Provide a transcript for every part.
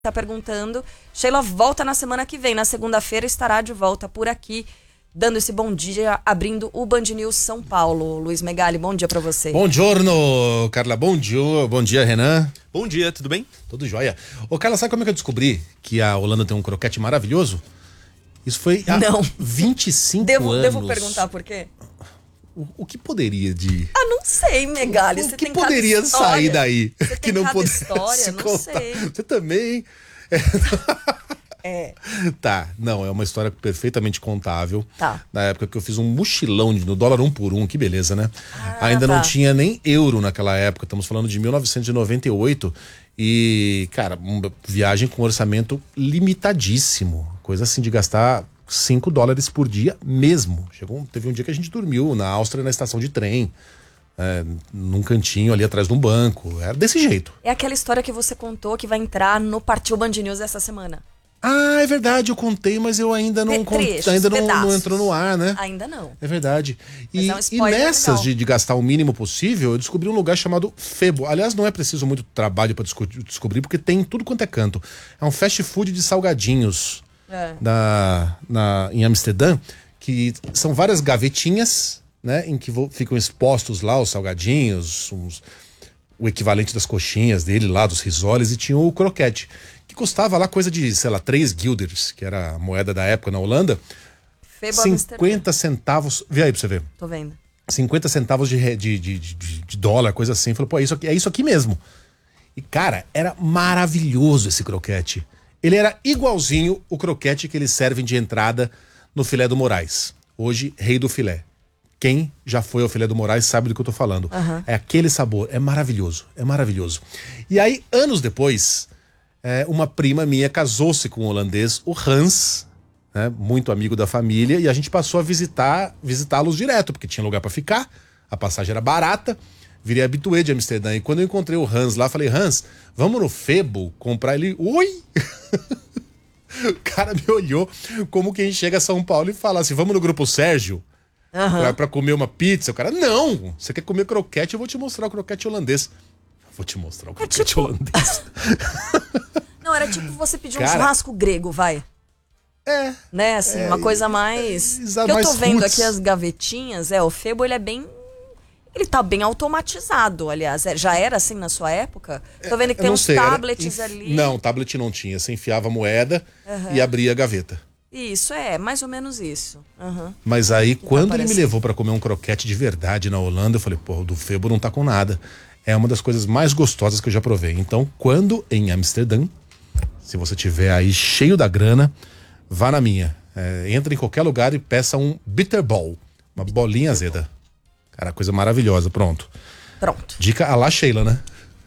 Tá perguntando. Sheila volta na semana que vem. Na segunda-feira estará de volta por aqui, dando esse bom dia, abrindo o Band News São Paulo. Luiz Megali, bom dia pra você. Bom giorno, Carla. Bom dia, Renan. Bom dia, tudo bem? Tudo jóia. Ô, Carla, sabe como é que eu descobri que a Holanda tem um croquete maravilhoso? Isso foi há 25 anos. Devo perguntar por quê? O que poderia de... Não sei, Megali. O que poderia sair daí? Você que não pudesse história, não sei. Você também... Tá, não, é uma história perfeitamente contável. Tá. Na época que eu fiz um mochilão no dólar 1 por 1, que beleza, né? Ainda tá. não tinha nem euro naquela época, estamos falando de 1998. E, cara, uma viagem com orçamento limitadíssimo. Coisa assim de gastar $5 por dia mesmo. Teve um dia que a gente dormiu na Áustria, na estação de trem. Num cantinho ali atrás de um banco. Era desse jeito. É aquela história que você contou que vai entrar no Partiu Band News essa semana. É verdade, eu contei, mas eu ainda não não entrou no ar, né? Ainda não. É verdade. Mas é um E spoiler nessas legal. de gastar o mínimo possível, eu descobri um lugar chamado Febo. Aliás, não é preciso muito trabalho para descobrir, porque tem em tudo quanto é canto. É um fast food de salgadinhos em Amsterdã, que são várias gavetinhas, né, em que ficam expostos lá os salgadinhos, o equivalente das coxinhas dele lá, dos risoles, e tinha o croquete, que custava lá coisa de, sei lá, 3 guilders, que era a moeda da época na Holanda. Febo 50 centavos, vê aí pra você ver. Tô vendo. 50 centavos de dólar, coisa assim. Falei, pô, é isso aqui mesmo. E, cara, era maravilhoso esse croquete. Ele era igualzinho o croquete que eles servem de entrada no Filé do Moraes. Hoje, rei do filé. Quem já foi ao Filé do Moraes sabe do que eu tô falando. É aquele sabor, é maravilhoso, é maravilhoso. E aí, anos depois, uma prima minha casou-se com um holandês, o Hans, né, muito amigo da família, e a gente passou a visitá-los direto, porque tinha lugar para ficar, a passagem era barata, virei habitué de Amsterdã. E quando eu encontrei o Hans lá, falei, Hans, vamos no Febo comprar ele? Oi! O cara me olhou como quem chega a São Paulo e fala assim, vamos no Grupo Sérgio? Pra comer uma pizza. O cara, não, você quer comer croquete? Eu vou te mostrar o croquete holandês. Vou te mostrar o croquete holandês. Não, era tipo você pedir um churrasco grego, vai. Né, assim, uma coisa mais... que eu tô vendo aqui as gavetinhas, o Febo, ele é bem... Ele tá bem automatizado, aliás. Já era assim na sua época? Tô vendo que tem uns tablets ali. Não, tablet não tinha. Você enfiava a moeda e abria a gaveta. Isso, mais ou menos isso. Mas aí, quando ele me levou pra comer um croquete de verdade na Holanda, eu falei, pô, o do Febo não tá com nada. É uma das coisas mais gostosas que eu já provei. Então, quando em Amsterdã, se você tiver aí cheio da grana, vá na minha. Entra em qualquer lugar e peça um bitterball, uma bolinha azeda. Cara, coisa maravilhosa, pronto. Dica à la Sheila, né?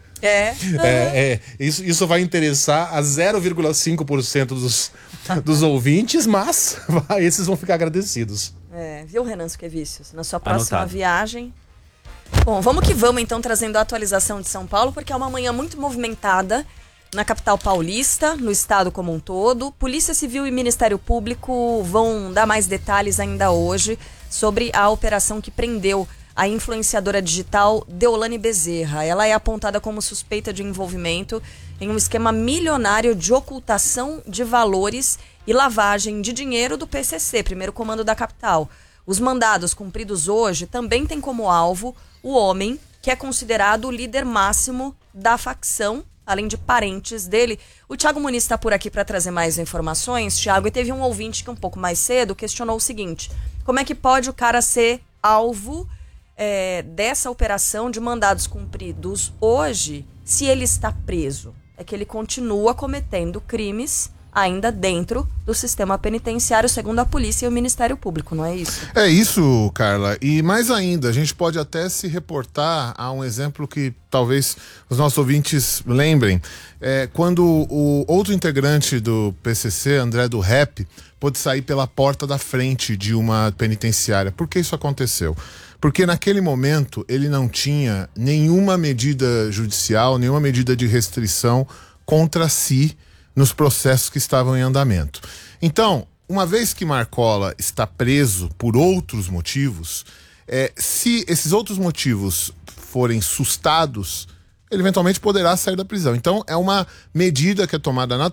Isso vai interessar a 0,5% dos ouvintes, mas esses vão ficar agradecidos. Viu, Renan Suquevicius? Na sua próxima viagem. Bom, vamos que vamos então, trazendo a atualização de São Paulo, porque é uma manhã muito movimentada na capital paulista, no estado como um todo. Polícia Civil e Ministério Público vão dar mais detalhes ainda hoje sobre a operação que prendeu a influenciadora digital Deolane Bezerra. Ela é apontada como suspeita de envolvimento em um esquema milionário de ocultação de valores e lavagem de dinheiro do PCC, primeiro comando da capital. Os mandados cumpridos hoje também têm como alvo o homem que é considerado o líder máximo da facção, além de parentes dele. O Thiago Muniz está por aqui para trazer mais informações, Thiago, e teve um ouvinte que um pouco mais cedo questionou o seguinte: como é que pode o cara ser alvo dessa operação de mandados cumpridos hoje, se ele está preso? É que ele continua cometendo crimes ainda dentro do sistema penitenciário, segundo a polícia e o Ministério Público, não é isso? É isso, Carla. E mais ainda, a gente pode até se reportar a um exemplo que talvez os nossos ouvintes lembrem. Quando o outro integrante do PCC, André do Rap, pôde sair pela porta da frente de uma penitenciária. Por que isso aconteceu? Porque naquele momento ele não tinha nenhuma medida judicial, nenhuma medida de restrição contra si nos processos que estavam em andamento. Então, uma vez que Marcola está preso por outros motivos, se esses outros motivos forem sustados, ele eventualmente poderá sair da prisão. Então, é uma medida que é tomada na